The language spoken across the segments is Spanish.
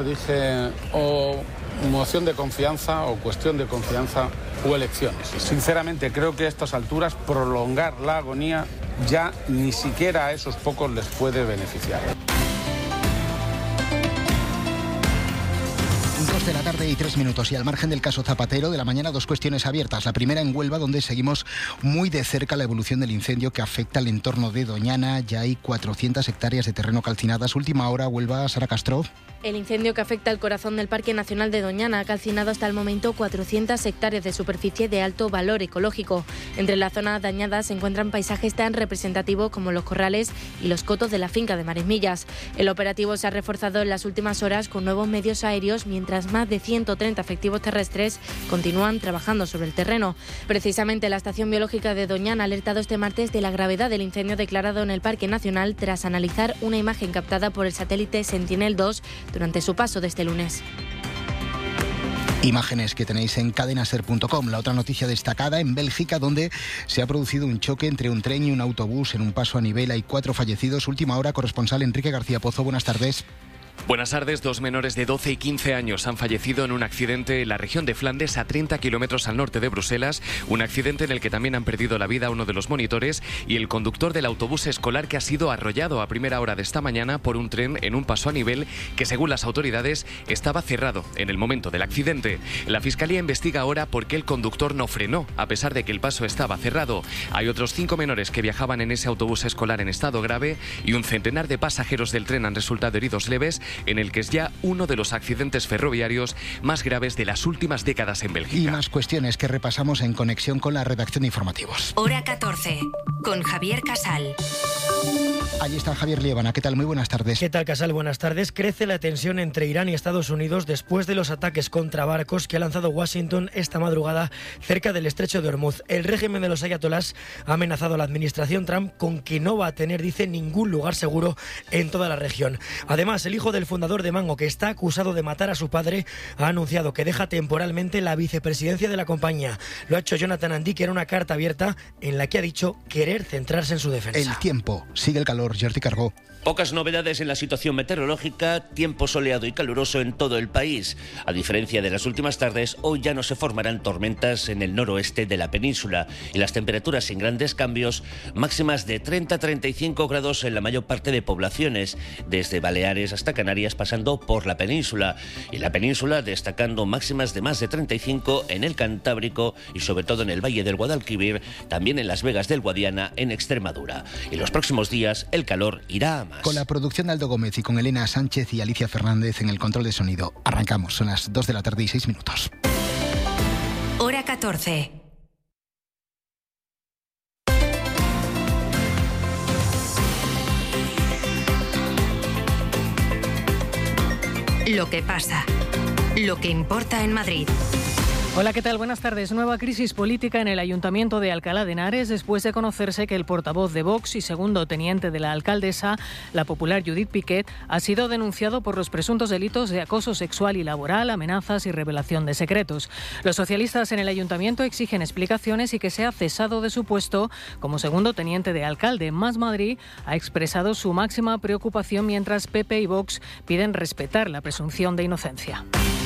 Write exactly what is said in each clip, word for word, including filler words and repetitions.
Dije o moción de confianza o cuestión de confianza o elecciones. Sinceramente creo que a estas alturas prolongar la agonía ya ni siquiera a esos pocos les puede beneficiar. Dos de la tarde y tres minutos y al margen del caso Zapatero de la mañana, dos cuestiones abiertas. La primera en Huelva, donde seguimos muy de cerca la evolución del incendio que afecta al entorno de Doñana. Ya hay cuatrocientas hectáreas de terreno calcinadas. Última hora, Huelva, Sara Castro. El incendio que afecta al corazón del Parque Nacional de Doñana ha calcinado hasta el momento cuatrocientas hectáreas de superficie de alto valor ecológico. Entre la zona dañada se encuentran paisajes tan representativos como los corrales y los cotos de la finca de Marismillas. El operativo se ha reforzado en las últimas horas con nuevos medios aéreos, mientras más de ciento treinta efectivos terrestres continúan trabajando sobre el terreno. Precisamente la Estación Biológica de Doñana ha alertado este martes de la gravedad del incendio declarado en el Parque Nacional tras analizar una imagen captada por el satélite Sentinel dos durante su paso de este lunes. Imágenes que tenéis en cadenaser punto com. La otra noticia destacada en Bélgica, donde se ha producido un choque entre un tren y un autobús en un paso a nivel. Hay cuatro fallecidos. Última hora, corresponsal Enrique García Pozo. Buenas tardes. Buenas tardes. Dos menores de doce y quince años han fallecido en un accidente en la región de Flandes, a treinta kilómetros al norte de Bruselas. Un accidente en el que también han perdido la vida uno de los monitores y el conductor del autobús escolar, que ha sido arrollado a primera hora de esta mañana por un tren en un paso a nivel que, según las autoridades, estaba cerrado en el momento del accidente. La Fiscalía investiga ahora por qué el conductor no frenó, a pesar de que el paso estaba cerrado. Hay otros cinco menores que viajaban en ese autobús escolar en estado grave y un centenar de pasajeros del tren han resultado heridos leves, en el que es ya uno de los accidentes ferroviarios más graves de las últimas décadas en Bélgica. Y más cuestiones que repasamos en conexión con la redacción de informativos. Hora catorce, con Javier Casal. Allí está Javier Liébana. ¿Qué tal? Muy buenas tardes. ¿Qué tal, Casal? Buenas tardes. Crece la tensión entre Irán y Estados Unidos después de los ataques contra barcos que ha lanzado Washington esta madrugada cerca del estrecho de Hormuz. El régimen de los ayatolás ha amenazado a la administración Trump con que no va a tener, dice, ningún lugar seguro en toda la región. Además, el hijo del fundador de Mango, que está acusado de matar a su padre, ha anunciado que deja temporalmente la vicepresidencia de la compañía. Lo ha hecho Jonathan Andy, en una carta abierta en la que ha dicho querer centrarse en su defensa. El tiempo. Sigue el calor. Jordi Cargó. Pocas novedades en la situación meteorológica, tiempo soleado y caluroso en todo el país. A diferencia de las últimas tardes, hoy ya no se formarán tormentas en el noroeste de la península y las temperaturas sin grandes cambios, máximas de treinta a treinta y cinco grados en la mayor parte de poblaciones, desde Baleares hasta Canarias, pasando por la península. Y la península destacando máximas de más de treinta y cinco en el Cantábrico y sobre todo en el Valle del Guadalquivir, también en Las Vegas del Guadiana, en Extremadura. Y los próximos días el calor irá a más. Con la producción de Aldo Gómez y con Elena Sánchez y Alicia Fernández en el control de sonido. Arrancamos, son las dos de la tarde y seis minutos. Hora catorce. Lo que pasa, lo que importa en Madrid. Hola, ¿qué tal? Buenas tardes. Nueva crisis política en el Ayuntamiento de Alcalá de Henares después de conocerse que el portavoz de Vox y segundo teniente de la alcaldesa, la popular Judith Piquet, ha sido denunciado por los presuntos delitos de acoso sexual y laboral, amenazas y revelación de secretos. Los socialistas en el Ayuntamiento exigen explicaciones y que sea cesado de su puesto como segundo teniente de alcalde. Más Madrid ha expresado su máxima preocupación, mientras P P y Vox piden respetar la presunción de inocencia.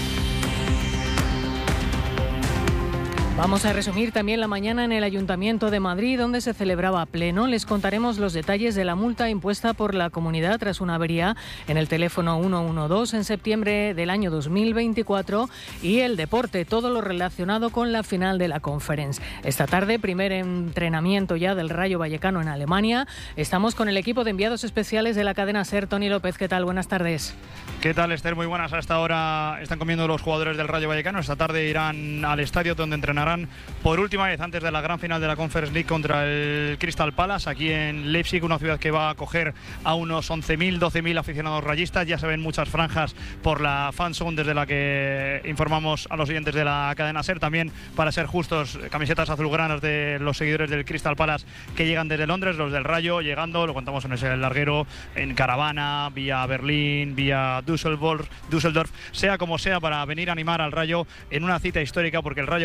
Vamos a resumir también la mañana en el Ayuntamiento de Madrid, donde se celebraba a pleno. Les contaremos los detalles de la multa impuesta por la comunidad tras una avería en el teléfono ciento doce en septiembre del año dos mil veinticuatro y el deporte, todo lo relacionado con la final de la Conference. Esta tarde, primer entrenamiento ya del Rayo Vallecano en Alemania. Estamos con el equipo de enviados especiales de la cadena SER. Tony López, ¿qué tal? Buenas tardes. ¿Qué tal, Esther? Muy buenas. A esta hora están comiendo los jugadores del Rayo Vallecano. Esta tarde irán al estadio donde entrenarán por última vez antes de la gran final de la Conference League contra el Crystal Palace, aquí en Leipzig, una ciudad que va a acoger a unos once mil, doce mil aficionados rayistas. Ya se ven muchas franjas por la fanzone desde la que informamos a los oyentes de la cadena SER. También, para ser justos, camisetas azulgranas de los seguidores del Crystal Palace que llegan desde Londres, los del Rayo llegando, lo contamos en ese larguero, en caravana, vía Berlín, vía Düsseldorf, Düsseldorf, sea como sea, para venir a animar al Rayo en una cita histórica, porque el Rayo va a jugar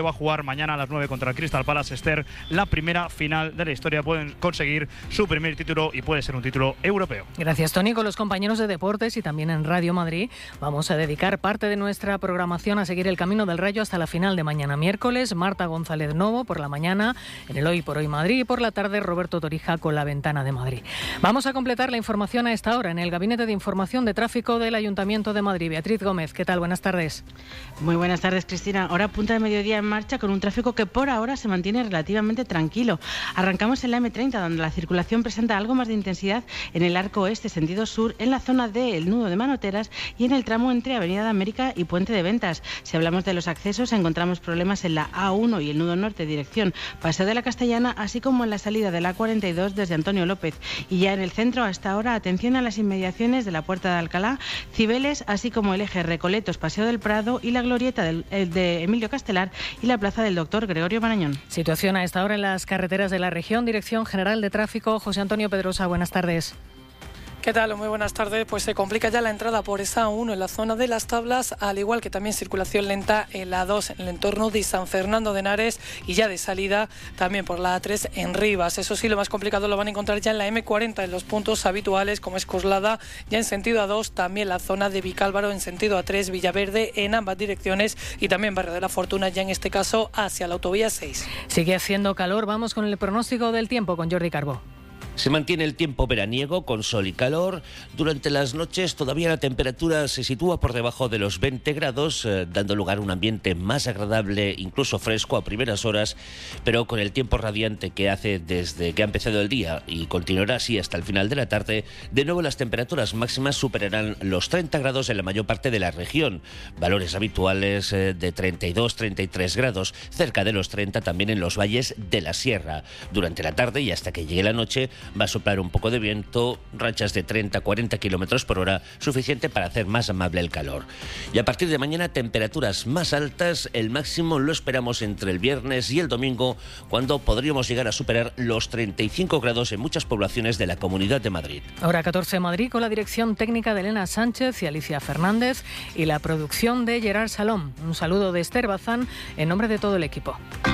mañana a las nueve contra el Crystal Palace. Esther, la primera final de la historia, pueden conseguir su primer título y puede ser un título europeo. Gracias, Tony. Con los compañeros de deportes y también en Radio Madrid vamos a dedicar parte de nuestra programación a seguir el camino del Rayo hasta la final de mañana miércoles. Marta González Novo por la mañana en el Hoy por Hoy Madrid y por la tarde Roberto Torija con La Ventana de Madrid. Vamos a completar la información a esta hora en el Gabinete de Información de Tráfico del Ayuntamiento de Madrid. Beatriz Gómez, ¿qué tal? Buenas tardes. Muy buenas tardes, Cristina. Hora punta de mediodía en marcha con un tráfico que por ahora se mantiene relativamente tranquilo. Arrancamos en la eme treinta, donde la circulación presenta algo más de intensidad en el arco oeste, sentido sur, en la zona del nudo de Manoteras y en el tramo entre Avenida de América y Puente de Ventas. Si hablamos de los accesos, encontramos problemas en la A uno y el nudo norte, dirección Paseo de la Castellana, así como en la salida de la A cuarenta y dos desde Antonio López. Y ya en el centro, hasta ahora, atención a las inmediaciones de la Puerta de Alcalá, Cibeles, así como el eje Recoletos, Paseo del Prado y la glorieta del, de Emilio Castelar y la plaza del Doctor Gregorio Marañón. Situación a esta hora en las carreteras de la región. Dirección General de Tráfico, José Antonio Pedrosa, buenas tardes. ¿Qué tal? Muy buenas tardes. Pues se complica ya la entrada por esa A uno en la zona de Las Tablas, al igual que también circulación lenta en la A dos en el entorno de San Fernando de Henares y ya de salida también por la A tres en Rivas. Eso sí, lo más complicado lo van a encontrar ya en la eme cuarenta, en los puntos habituales como es Coslada, ya en sentido A dos, también la zona de Vicálvaro en sentido A tres, Villaverde en ambas direcciones y también Barrio de la Fortuna, ya en este caso hacia la autovía seis. Sigue haciendo calor, vamos con el pronóstico del tiempo con Jordi Carbó. Se mantiene el tiempo veraniego con sol y calor. Durante las noches todavía la temperatura se sitúa por debajo de los veinte grados, eh, dando lugar a un ambiente más agradable, incluso fresco a primeras horas, pero con el tiempo radiante que hace desde que ha empezado el día y continuará así hasta el final de la tarde, de nuevo las temperaturas máximas superarán los treinta grados en la mayor parte de la región. Valores habituales eh, de treinta y dos a treinta y tres grados, cerca de los treinta también en los valles de la sierra. Durante la tarde y hasta que llegue la noche va a soplar un poco de viento, rachas de treinta a cuarenta kilómetros por hora, suficiente para hacer más amable el calor. Y a partir de mañana, temperaturas más altas, el máximo lo esperamos entre el viernes y el domingo, cuando podríamos llegar a superar los treinta y cinco grados en muchas poblaciones de la Comunidad de Madrid. Ahora catorce Madrid, con la dirección técnica de Elena Sánchez y Alicia Fernández y la producción de Gerard Salom. Un saludo de Esther Bazán en nombre de todo el equipo.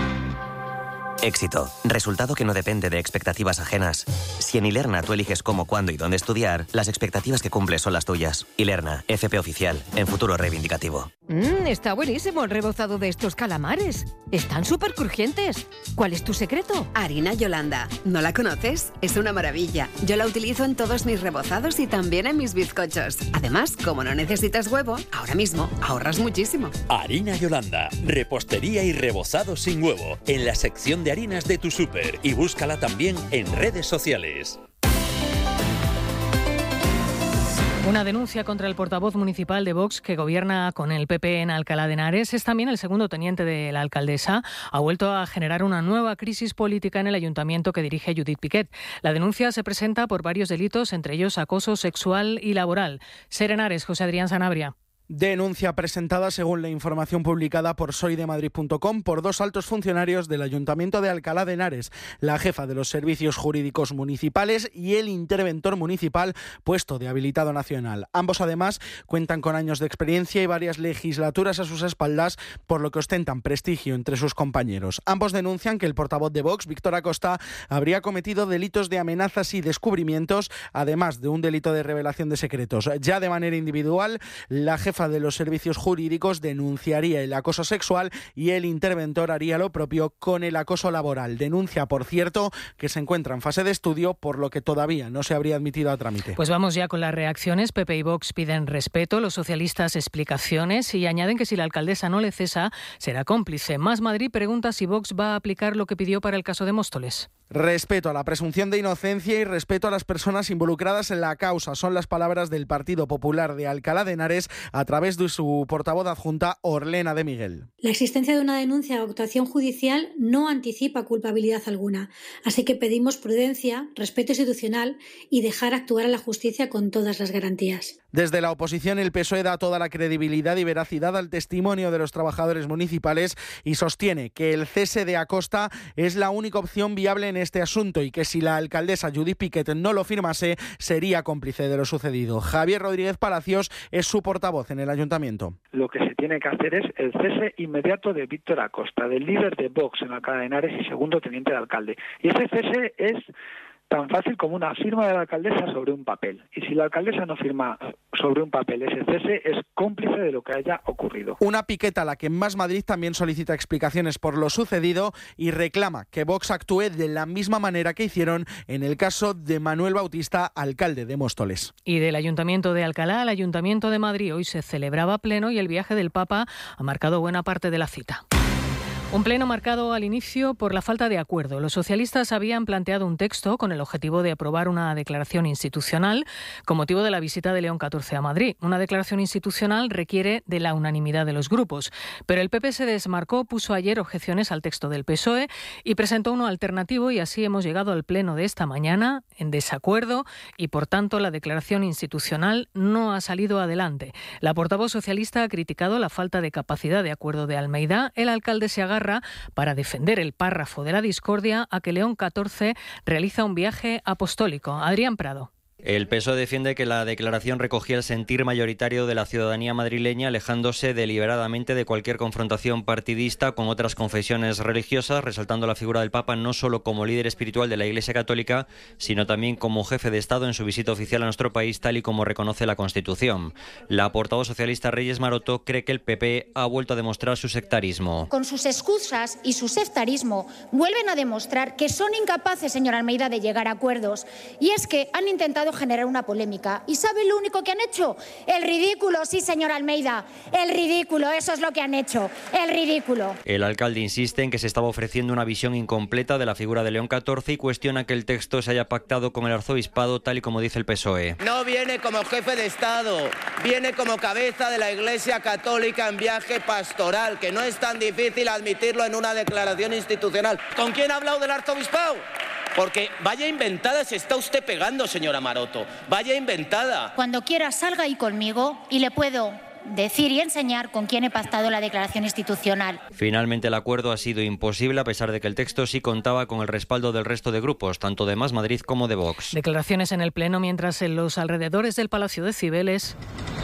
Éxito. Resultado que no depende de expectativas ajenas. Si en Ilerna tú eliges cómo, cuándo y dónde estudiar, las expectativas que cumples son las tuyas. Ilerna, F P oficial, en futuro reivindicativo. Mmm, está buenísimo el rebozado de estos calamares. Están súper crujientes. ¿Cuál es tu secreto? Harina Yolanda. ¿No la conoces? Es una maravilla. Yo la utilizo en todos mis rebozados y también en mis bizcochos. Además, como no necesitas huevo, ahora mismo ahorras muchísimo. Harina Yolanda. Repostería y rebozado sin huevo. En la sección de harinas de tu súper y búscala también en redes sociales. Una denuncia contra el portavoz municipal de Vox que gobierna con el P P en Alcalá de Henares. Es también el segundo teniente de la alcaldesa. Ha vuelto a generar una nueva crisis política en el ayuntamiento que dirige Judith Piquet. La denuncia se presenta por varios delitos, entre ellos acoso sexual y laboral. Ser Henares, José Adrián Sanabria. Denuncia presentada, según la información publicada por soy de madrid punto com, por dos altos funcionarios del Ayuntamiento de Alcalá de Henares, la jefa de los servicios jurídicos municipales y el interventor municipal, puesto de habilitado nacional. Ambos, además, cuentan con años de experiencia y varias legislaturas a sus espaldas, por lo que ostentan prestigio entre sus compañeros. Ambos denuncian que el portavoz de Vox, Víctor Acosta, habría cometido delitos de amenazas y descubrimientos, además de un delito de revelación de secretos. Ya de manera individual, la jefa de los servicios jurídicos denunciaría el acoso sexual y el interventor haría lo propio con el acoso laboral. Denuncia, por cierto, que se encuentra en fase de estudio, por lo que todavía no se habría admitido a trámite. Pues vamos ya con las reacciones. P P y Vox piden respeto, los socialistas explicaciones y añaden que si la alcaldesa no le cesa, será cómplice. Más Madrid pregunta si Vox va a aplicar lo que pidió para el caso de Móstoles. Respeto a la presunción de inocencia y respeto a las personas involucradas en la causa. Son las palabras del Partido Popular de Alcalá de Henares a través de su portavoz adjunta, Orlena de Miguel. La existencia de una denuncia o actuación judicial no anticipa culpabilidad alguna. Así que pedimos prudencia, respeto institucional y dejar actuar a la justicia con todas las garantías. Desde la oposición, el P S O E da toda la credibilidad y veracidad al testimonio de los trabajadores municipales y sostiene que el cese de Acosta es la única opción viable en este asunto y que si la alcaldesa Judith Piquet no lo firmase, sería cómplice de lo sucedido. Javier Rodríguez Palacios es su portavoz en el ayuntamiento. Lo que se tiene que hacer es el cese inmediato de Víctor Acosta, del líder de Vox en Alcalá de Henares y segundo teniente de alcalde. Y ese cese es tan fácil como una firma de la alcaldesa sobre un papel. Y si la alcaldesa no firma sobre un papel ese cese, es cómplice de lo que haya ocurrido. Una piqueta a la que Más Madrid también solicita explicaciones por lo sucedido y reclama que Vox actúe de la misma manera que hicieron en el caso de Manuel Bautista, alcalde de Móstoles. Y del Ayuntamiento de Alcalá al Ayuntamiento de Madrid hoy se celebraba pleno y el viaje del Papa ha marcado buena parte de la cita. Un pleno marcado al inicio por la falta de acuerdo. Los socialistas habían planteado un texto con el objetivo de aprobar una declaración institucional con motivo de la visita de León catorce a Madrid. Una declaración institucional requiere de la unanimidad de los grupos, pero el P P se desmarcó, puso ayer objeciones al texto del P S O E y presentó uno alternativo y así hemos llegado al pleno de esta mañana en desacuerdo y por tanto la declaración institucional no ha salido adelante. La portavoz socialista ha criticado la falta de capacidad de acuerdo de Almeida. El alcalde se agarra para defender el párrafo de la discordia a que León catorce realiza un viaje apostólico. Adrián Prado. El P S O E defiende que la declaración recogía el sentir mayoritario de la ciudadanía madrileña, alejándose deliberadamente de cualquier confrontación partidista con otras confesiones religiosas, resaltando la figura del Papa no solo como líder espiritual de la Iglesia Católica, sino también como jefe de Estado en su visita oficial a nuestro país, tal y como reconoce la Constitución. La portavoz socialista Reyes Maroto cree que el P P ha vuelto a demostrar su sectarismo. Con sus excusas y su sectarismo vuelven a demostrar que son incapaces, señor Almeida, de llegar a acuerdos. Y es que han intentado generar una polémica. ¿Y sabe lo único que han hecho? El ridículo, sí, señor Almeida. El ridículo, eso es lo que han hecho. El ridículo. El alcalde insiste en que se estaba ofreciendo una visión incompleta de la figura de León catorce y cuestiona que el texto se haya pactado con el arzobispado, tal y como dice el P S O E. No viene como jefe de Estado, viene como cabeza de la Iglesia Católica en viaje pastoral, que no es tan difícil admitirlo en una declaración institucional. ¿Con quién ha hablado del arzobispado? Porque vaya inventada se está usted pegando, señora Maroto. Vaya inventada. Cuando quiera salga ahí conmigo y le puedo decir y enseñar con quién he pactado la declaración institucional. Finalmente el acuerdo ha sido imposible a pesar de que el texto sí contaba con el respaldo del resto de grupos, tanto de Más Madrid como de Vox. Declaraciones en el Pleno mientras en los alrededores del Palacio de Cibeles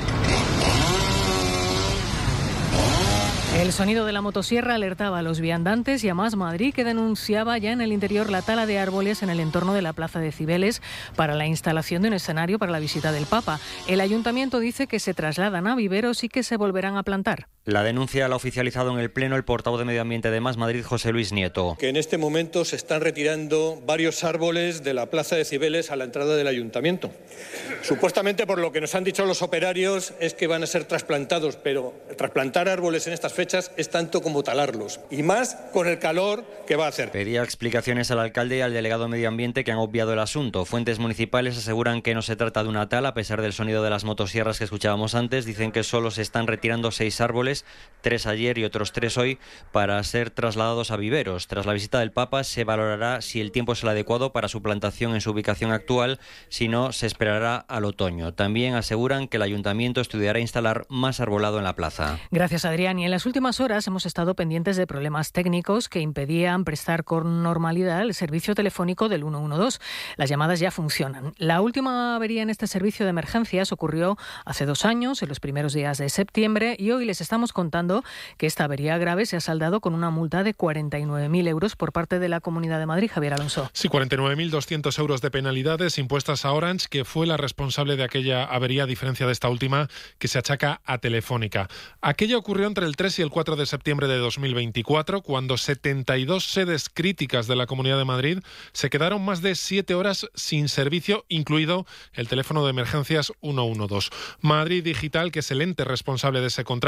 el sonido de la motosierra alertaba a los viandantes y a Más Madrid, que denunciaba ya en el interior la tala de árboles en el entorno de la Plaza de Cibeles para la instalación de un escenario para la visita del Papa. El ayuntamiento dice que se trasladan a viveros y que se volverán a plantar. La denuncia la ha oficializado en el Pleno el portavoz de Medio Ambiente de Más Madrid, José Luis Nieto. Que en este momento se están retirando varios árboles de la Plaza de Cibeles a la entrada del ayuntamiento. Supuestamente, por lo que nos han dicho los operarios, es que van a ser trasplantados, pero trasplantar árboles en estas fechas es tanto como talarlos, y más con el calor que va a hacer. Pedía explicaciones al alcalde y al delegado de Medio Ambiente, que han obviado el asunto. Fuentes municipales aseguran que no se trata de una tala, a pesar del sonido de las motosierras que escuchábamos antes. Dicen que solo se están retirando seis árboles, tres ayer y otros tres hoy, para ser trasladados a viveros. Tras la visita del Papa se valorará si el tiempo es el adecuado para su plantación en su ubicación actual, si no se esperará al otoño. También aseguran que el ayuntamiento estudiará instalar más arbolado en la plaza. Gracias, Adrián. Y en las últimas horas hemos estado pendientes de problemas técnicos que impedían prestar con normalidad el servicio telefónico del ciento doce. Las llamadas ya funcionan. La última avería en este servicio de emergencias ocurrió hace dos años, en los primeros días de septiembre, y hoy les estamos contando que esta avería grave se ha saldado con una multa de cuarenta y nueve mil euros por parte de la Comunidad de Madrid. Javier Alonso. Sí, cuarenta y nueve mil doscientos euros de penalidades impuestas a Orange, que fue la responsable de aquella avería, a diferencia de esta última, que se achaca a Telefónica. Aquella ocurrió entre el tres y el cuatro de septiembre de dos mil veinticuatro, cuando setenta y dos sedes críticas de la Comunidad de Madrid se quedaron más de siete horas sin servicio, incluido el teléfono de emergencias ciento doce. Madrid Digital, que es el ente responsable de ese contrato,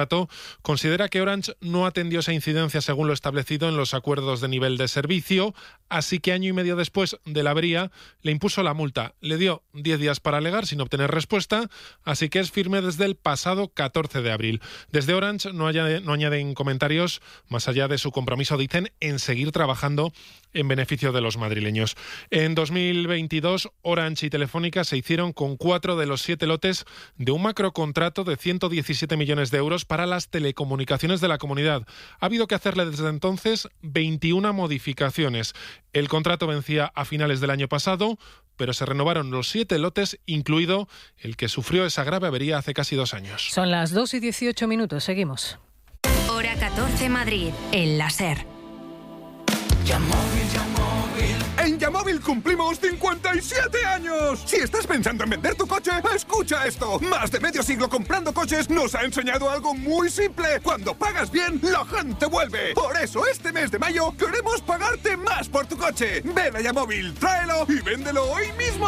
considera que Orange no atendió esa incidencia según lo establecido en los acuerdos de nivel de servicio, así que año y medio después de la avería le impuso la multa. Le dio diez días para alegar sin obtener respuesta, así que es firme desde el pasado catorce de abril. Desde Orange no, haya, no añaden comentarios, más allá de su compromiso, dicen, en seguir trabajando en beneficio de los madrileños. En dos mil veintidós, Orange y Telefónica se hicieron con cuatro de los siete lotes de un macrocontrato de ciento diecisiete millones de euros para las telecomunicaciones de la comunidad. Ha habido que hacerle desde entonces veintiuna modificaciones. El contrato vencía a finales del año pasado, pero se renovaron los siete lotes, incluido el que sufrió esa grave avería hace casi dos años. Son las dos y dieciocho minutos, seguimos. Hora catorce Madrid, el láser. Yamóvil, Yamóvil. En Yamóvil cumplimos cincuenta y siete años. Si estás pensando en vender tu coche, escucha esto. Más de medio siglo comprando coches nos ha enseñado algo muy simple. Cuando pagas bien, la gente vuelve. Por eso este mes de mayo queremos pagarte más por tu coche. Ven a Yamóvil, tráelo y véndelo hoy mismo.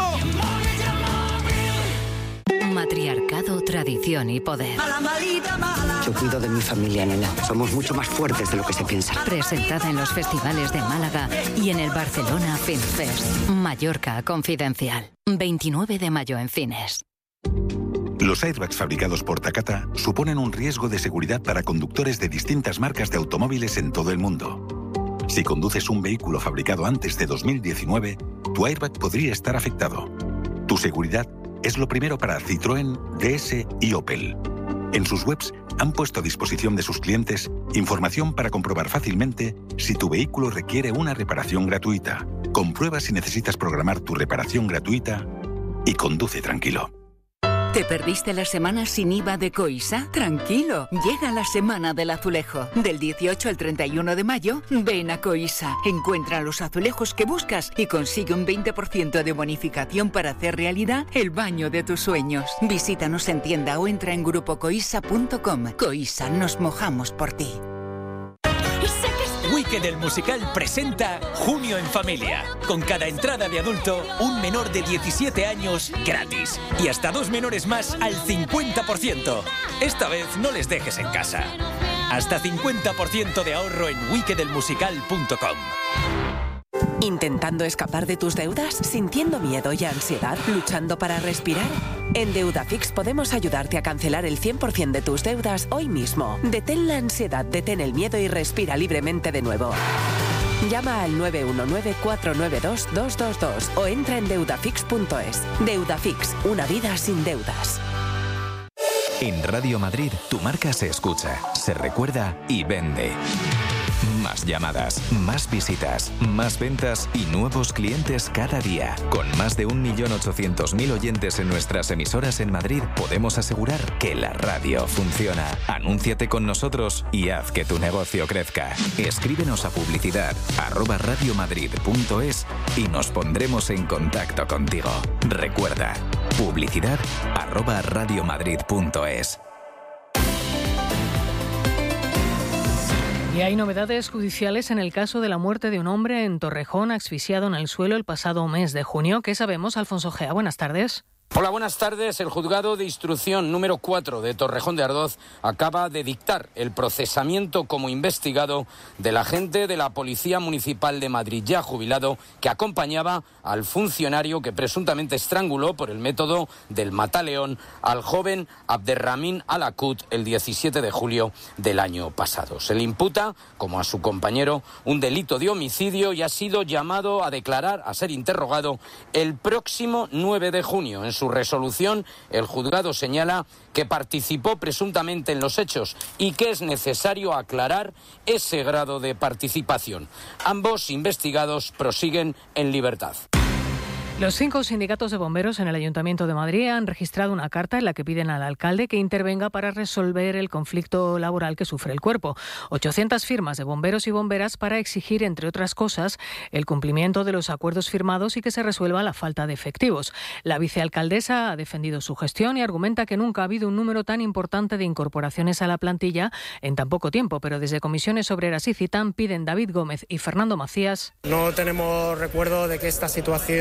Matriarcado, tradición y poder. Yo cuido de mi familia, nena. Somos mucho más fuertes de lo que se piensa. Presentada en los festivales de Málaga y en el Barcelona Film Fest. Mallorca Confidencial. veintinueve de mayo en cines. Los airbags fabricados por Takata suponen un riesgo de seguridad para conductores de distintas marcas de automóviles en todo el mundo. Si conduces un vehículo fabricado antes de dos mil diecinueve, tu airbag podría estar afectado. Tu seguridad es lo primero para Citroën, D S y Opel. En sus webs han puesto a disposición de sus clientes información para comprobar fácilmente si tu vehículo requiere una reparación gratuita. Comprueba si necesitas programar tu reparación gratuita y conduce tranquilo. ¿Te perdiste la semana sin I V A de Coisa? Tranquilo, llega la semana del azulejo. Del dieciocho al treinta y uno de mayo, ven a Coisa. Encuentra los azulejos que buscas y consigue un veinte por ciento de bonificación para hacer realidad el baño de tus sueños. Visítanos en tienda o entra en grupo coisa punto com. Coisa, nos mojamos por ti. Wicked el musical presenta Junio en Familia. Con cada entrada de adulto, un menor de diecisiete años gratis. Y hasta dos menores más al cincuenta por ciento. Esta vez no les dejes en casa. Hasta cincuenta por ciento de ahorro en wicked el musical punto com. ¿Intentando escapar de tus deudas? ¿Sintiendo miedo y ansiedad? ¿Luchando para respirar? En Deudafix podemos ayudarte a cancelar el cien por ciento de tus deudas hoy mismo. Detén la ansiedad, detén el miedo y respira libremente de nuevo. Llama al nueve uno nueve, cuatro nueve dos, dos dos dos o entra en deudafix punto es. Deudafix, una vida sin deudas. En Radio Madrid, tu marca se escucha, se recuerda y vende. Más llamadas, más visitas, más ventas y nuevos clientes cada día. Con más de un millón ochocientos mil oyentes en nuestras emisoras en Madrid, podemos asegurar que la radio funciona. Anúnciate con nosotros y haz que tu negocio crezca. Escríbenos a publicidad arroba radiomadrid punto es y nos pondremos en contacto contigo. Recuerda, publicidad arroba radiomadrid punto es. Y hay novedades judiciales en el caso de la muerte de un hombre en Torrejón asfixiado en el suelo el pasado mes de junio. ¿Qué sabemos, Alfonso Gea? Buenas tardes. Hola, buenas tardes. El juzgado de instrucción número cuatro de Torrejón de Ardoz acaba de dictar el procesamiento como investigado del agente de la Policía Municipal de Madrid, ya jubilado, que acompañaba al funcionario que presuntamente estranguló por el método del mataleón al joven Abderramín Alakut el diecisiete de julio del año pasado. Se le imputa, como a su compañero, un delito de homicidio y ha sido llamado a declarar, a ser interrogado, el próximo nueve de junio. En su resolución, el juzgado señala que participó presuntamente en los hechos y que es necesario aclarar ese grado de participación. Ambos investigados prosiguen en libertad. Los cinco sindicatos de bomberos en el Ayuntamiento de Madrid han registrado una carta en la que piden al alcalde que intervenga para resolver el conflicto laboral que sufre el cuerpo. ochocientas firmas de bomberos y bomberas para exigir, entre otras cosas, el cumplimiento de los acuerdos firmados y que se resuelva la falta de efectivos. La vicealcaldesa ha defendido su gestión y argumenta que nunca ha habido un número tan importante de incorporaciones a la plantilla en tan poco tiempo, pero desde Comisiones Obreras y Citán piden David Gómez y Fernando Macías. No tenemos recuerdo de que esta situación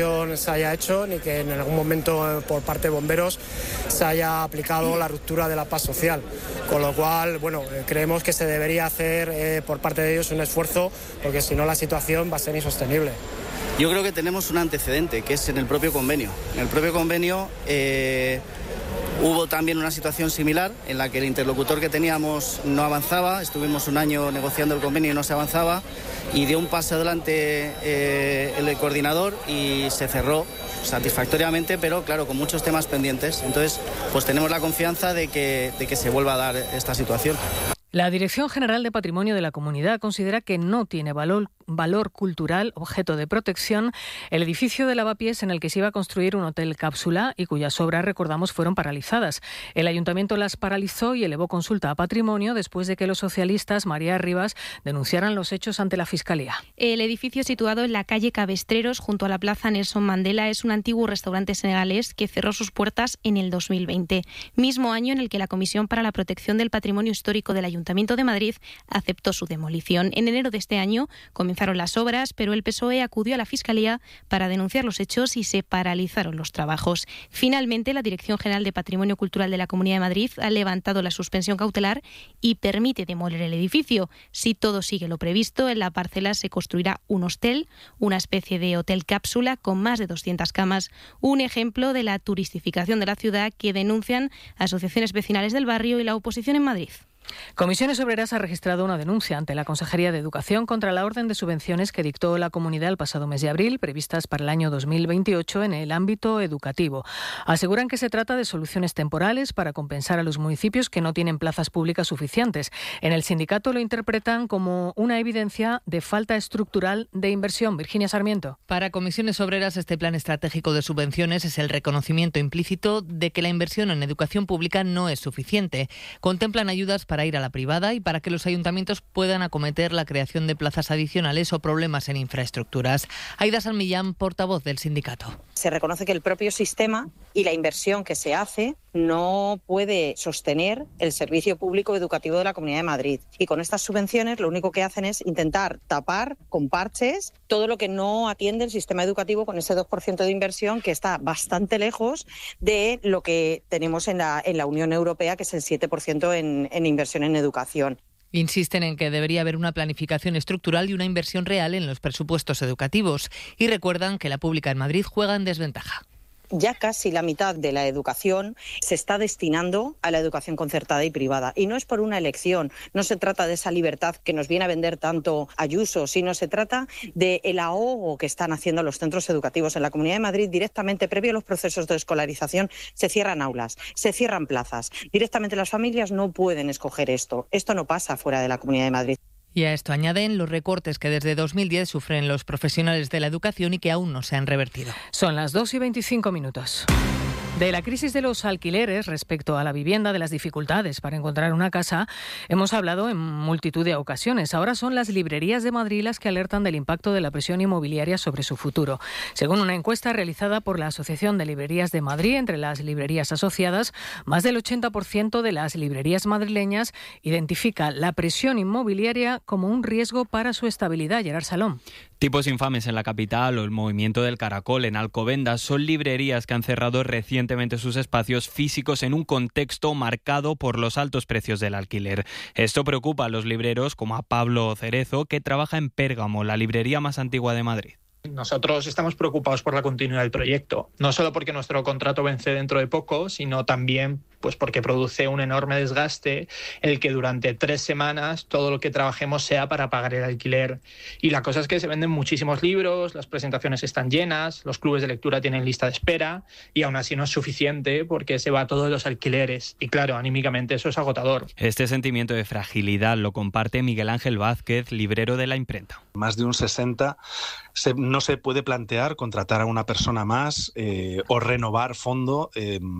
se haya hecho ni que en algún momento por parte de bomberos se haya aplicado la ruptura de la paz social. Con lo cual, bueno, creemos que se debería hacer eh, por parte de ellos un esfuerzo, porque si no la situación va a ser insostenible. Yo creo que tenemos un antecedente, que es en el propio convenio. En el propio convenio eh, hubo también una situación similar en la que el interlocutor que teníamos no avanzaba. Estuvimos un año negociando el convenio y no se avanzaba, y dio un paso adelante eh, el coordinador y se cerró satisfactoriamente, pero claro, con muchos temas pendientes. Entonces, pues tenemos la confianza de que, de que se vuelva a dar esta situación. La Dirección General de Patrimonio de la Comunidad considera que no tiene valor, valor cultural objeto de protección el edificio de Lavapiés en el que se iba a construir un hotel cápsula y cuyas obras, recordamos, fueron paralizadas. El Ayuntamiento las paralizó y elevó consulta a Patrimonio después de que los socialistas María Rivas denunciaran los hechos ante la Fiscalía. El edificio situado en la calle Cabestreros, junto a la plaza Nelson Mandela, es un antiguo restaurante senegalés que cerró sus puertas en el dos mil veinte, mismo año en el que la Comisión para la Protección del Patrimonio Histórico del Ayuntamiento Ayuntamiento de Madrid aceptó su demolición. En enero de este año comenzaron las obras, pero el P S O E acudió a la Fiscalía para denunciar los hechos y se paralizaron los trabajos. Finalmente, la Dirección General de Patrimonio Cultural de la Comunidad de Madrid ha levantado la suspensión cautelar y permite demoler el edificio. Si todo sigue lo previsto, en la parcela se construirá un hostel, una especie de hotel cápsula con más de doscientas camas, un ejemplo de la turistificación de la ciudad que denuncian asociaciones vecinales del barrio y la oposición en Madrid. Comisiones Obreras ha registrado una denuncia ante la Consejería de Educación contra la orden de subvenciones que dictó la comunidad el pasado mes de abril, previstas para el año dos mil veintiocho en el ámbito educativo. Aseguran que se trata de soluciones temporales para compensar a los municipios que no tienen plazas públicas suficientes. En el sindicato lo interpretan como una evidencia de falta estructural de inversión. Virginia Sarmiento. Para Comisiones Obreras, este plan estratégico de subvenciones es el reconocimiento implícito de que la inversión en educación pública no es suficiente. Contemplan ayudas para para ir a la privada y para que los ayuntamientos puedan acometer la creación de plazas adicionales o problemas en infraestructuras. Aida San Millán, portavoz del sindicato. Se reconoce que el propio sistema y la inversión que se hace no puede sostener el servicio público educativo de la Comunidad de Madrid. Y con estas subvenciones lo único que hacen es intentar tapar con parches todo lo que no atiende el sistema educativo con ese dos por ciento de inversión que está bastante lejos de lo que tenemos en la, en la Unión Europea, que es el siete por ciento en, en inversión en educación. Insisten en que debería haber una planificación estructural y una inversión real en los presupuestos educativos y recuerdan que la pública en Madrid juega en desventaja. Ya casi la mitad de la educación se está destinando a la educación concertada y privada. Y no es por una elección, no se trata de esa libertad que nos viene a vender tanto Ayuso, sino se trata del ahogo que están haciendo los centros educativos. En la Comunidad de Madrid, directamente previo a los procesos de escolarización, se cierran aulas, se cierran plazas. Directamente las familias no pueden escoger esto. Esto no pasa fuera de la Comunidad de Madrid. Y a esto añaden los recortes que desde dos mil diez sufren los profesionales de la educación y que aún no se han revertido. Son las dos y veinticinco minutos. De la crisis de los alquileres respecto a la vivienda, de las dificultades para encontrar una casa, hemos hablado en multitud de ocasiones. Ahora son las librerías de Madrid las que alertan del impacto de la presión inmobiliaria sobre su futuro. Según una encuesta realizada por la Asociación de Librerías de Madrid, entre las librerías asociadas, más del ochenta por ciento de las librerías madrileñas identifica la presión inmobiliaria como un riesgo para su estabilidad. Gerard Salom. Tipos infames en la capital o el movimiento del Caracol en Alcobendas son librerías que han cerrado recientemente sus espacios físicos en un contexto marcado por los altos precios del alquiler. Esto preocupa a los libreros como a Pablo Cerezo, que trabaja en Pérgamo, la librería más antigua de Madrid. Nosotros estamos preocupados por la continuidad del proyecto, no solo porque nuestro contrato vence dentro de poco, sino también pues porque produce un enorme desgaste el que durante tres semanas todo lo que trabajemos sea para pagar el alquiler. Y la cosa es que se venden muchísimos libros, las presentaciones están llenas, los clubes de lectura tienen lista de espera y aún así no es suficiente porque se va todos los alquileres. Y claro, anímicamente eso es agotador. Este sentimiento de fragilidad lo comparte Miguel Ángel Vázquez, librero de La Imprenta. Más de un sesenta se, no se puede plantear contratar a una persona más eh, o renovar fondo eh,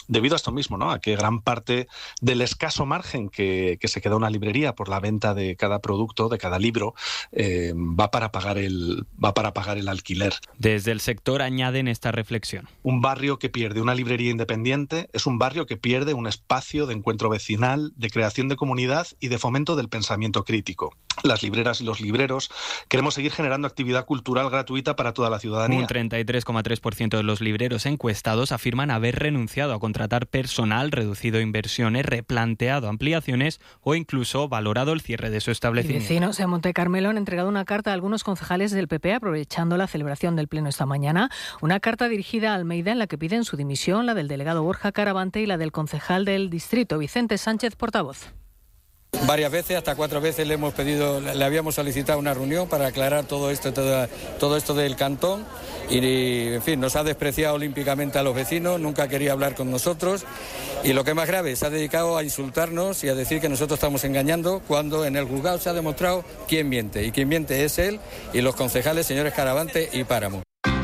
debido a esto mismo, ¿no? A que gran parte del escaso margen que, que se queda una librería por la venta de cada producto, de cada libro, eh, va para pagar el va para pagar el alquiler. Desde el sector añaden esta reflexión. Un barrio que pierde una librería independiente es un barrio que pierde un espacio de encuentro vecinal, de creación de comunidad y de fomento del pensamiento crítico. Las libreras y los libreros queremos seguir generando actividad cultural gratuita para toda la ciudadanía. Un treinta y tres coma tres por ciento de los libreros encuestados afirman haber renunciado a contratar personal, reducido inversiones, replanteado ampliaciones o incluso valorado el cierre de su establecimiento. Y vecinos de Monte Carmelo han entregado una carta a algunos concejales del P P aprovechando la celebración del Pleno esta mañana. Una carta dirigida a Almeida en la que piden su dimisión, la del delegado Borja Caravante y la del concejal del distrito, Vicente Sánchez, portavoz. Varias veces, hasta cuatro veces le hemos pedido, le habíamos solicitado una reunión para aclarar todo esto, todo, todo esto del cantón y, en fin, nos ha despreciado olímpicamente a los vecinos, nunca quería hablar con nosotros y lo que es más grave, se ha dedicado a insultarnos y a decir que nosotros estamos engañando cuando en el juzgado se ha demostrado quién miente y quién miente es él y los concejales, señores Caravante y Páramo.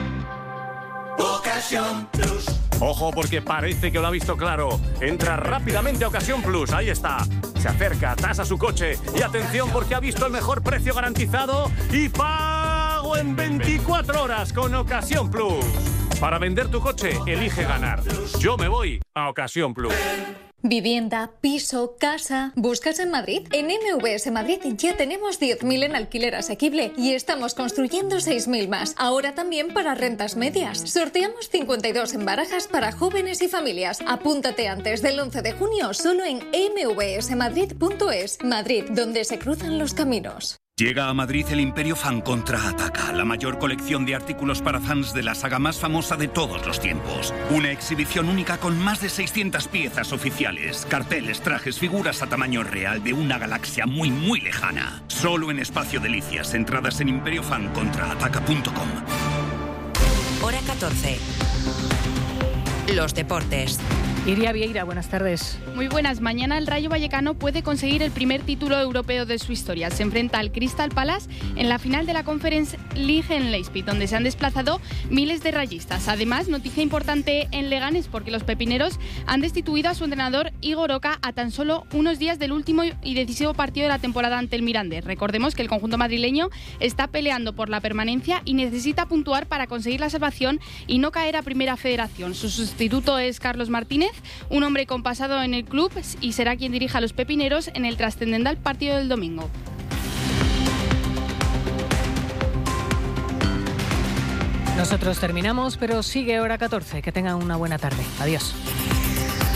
Ocasión Plus. Ojo porque parece que lo ha visto claro. Entra rápidamente a Ocasión Plus, ahí está. Se acerca, tasa su coche y atención porque ha visto el mejor precio garantizado y pago en veinticuatro horas con Ocasión Plus. Para vender tu coche, elige ganar. Yo me voy a Ocasión Plus. Vivienda, piso, casa... ¿Buscas en Madrid? En M V S Madrid ya tenemos diez mil en alquiler asequible y estamos construyendo seis mil más. Ahora también para rentas medias. Sorteamos cincuenta y dos en barajas para jóvenes y familias. Apúntate antes del once de junio solo en eme ve ese madrid punto es. Madrid, donde se cruzan los caminos. Llega a Madrid el Imperio Fan Contraataca, la mayor colección de artículos para fans de la saga más famosa de todos los tiempos. Una exhibición única con más de seiscientas piezas oficiales, carteles, trajes, figuras a tamaño real de una galaxia muy muy lejana. Solo en Espacio Delicias, entradas en imperio fan contraataca punto com. Hora catorce. Los deportes. Iria Vieira, buenas tardes. Muy buenas. Mañana el Rayo Vallecano puede conseguir el primer título europeo de su historia. Se enfrenta al Crystal Palace en la final de la Conference League en Leipzig, donde se han desplazado miles de rayistas. Además, noticia importante en Leganés porque los pepineros han destituido a su entrenador Igor Oca a tan solo unos días del último y decisivo partido de la temporada ante el Mirandés. Recordemos que el conjunto madrileño está peleando por la permanencia y necesita puntuar para conseguir la salvación y no caer a Primera Federación. Su sustituto es Carlos Martínez, un hombre con pasado en el club, y será quien dirija a los pepineros en el trascendental partido del domingo. Nosotros terminamos, pero sigue Hora catorce. Que tengan una buena tarde. Adiós.